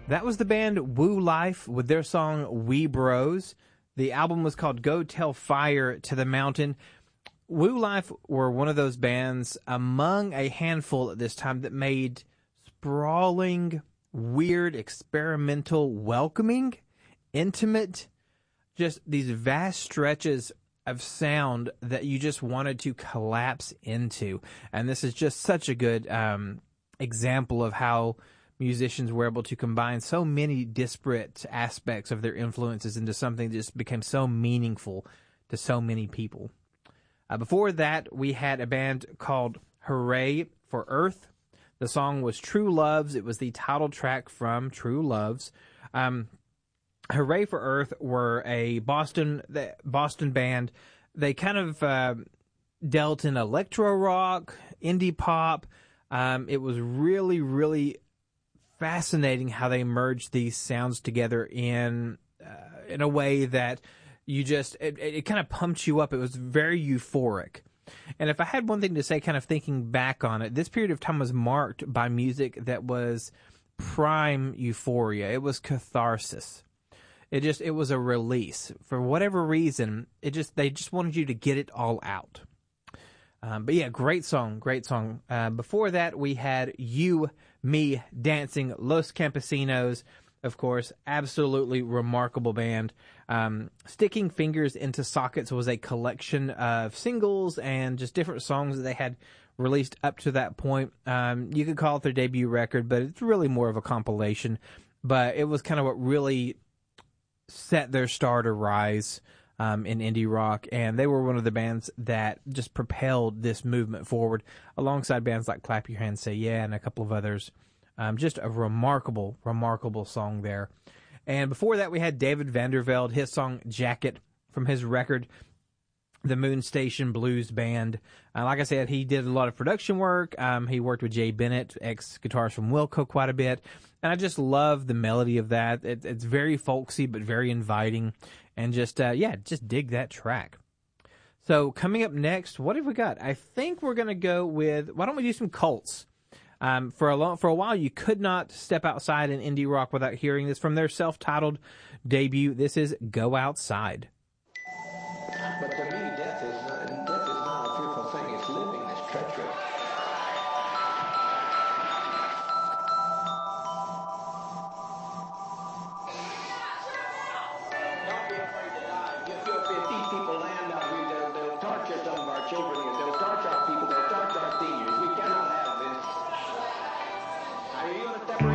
That was the band Woo Life with their song We Bros. The album was called Go Tell Fire to the Mountain. Woo Life were one of those bands among a handful at this time that made sprawling, weird, experimental, welcoming, intimate, just these vast stretches of sound that you just wanted to collapse into. And this is just such a good example of how musicians were able to combine so many disparate aspects of their influences into something that just became so meaningful to so many people. Before that, we had a band called Hooray for Earth. The song was True Loves. It was the title track from True Loves. Hooray for Earth were a Boston band. They kind of dealt in electro rock, indie pop. It was really, really fascinating how they merged these sounds together in a way that you just it kind of pumped you up. It was very euphoric. And if I had one thing to say, kind of thinking back on it, this period of time was marked by music that was prime euphoria. It was catharsis. It was a release. For whatever reason, they just wanted you to get it all out. But yeah, great song. Before that, we had You, Me, Dancing, Los Campesinos. Of course, absolutely remarkable band. Sticking Fingers into Sockets was a collection of singles and just different songs that they had released up to that point. You could call it their debut record, but it's really more of a compilation. But it was kind of what really set their star to rise in indie rock, and they were one of the bands that just propelled this movement forward alongside bands like Clap Your Hands, Say Yeah, and a couple of others. Just a remarkable, remarkable song there. And before that, we had David Vandervelde, his song Jacket from his record, The Moon Station Blues Band. Like I said, he did a lot of production work. He worked with Jay Bennett, ex-guitarist from Wilco, quite a bit. And I just love the melody of that. It's very folksy, but very inviting. And just dig that track. So coming up next, what have we got? I think we're going to go with, why don't we do some Cults? For a while, you could not step outside in indie rock without hearing this from their self-titled debut. This is Go Outside. But to me, death is not a fearful thing. It's living that's treacherous. Don't be afraid to die. If these people land up, they'll torture some of our children. They'll torture our people. They'll torture our seniors. We cannot have this. Are you going to separate?